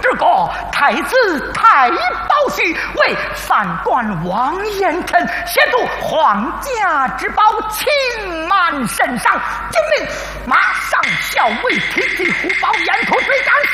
之国太子太保旭为犯官王延臣协助皇家之宝侵满圣上，今命马上校尉提起虎豹沿途追赶。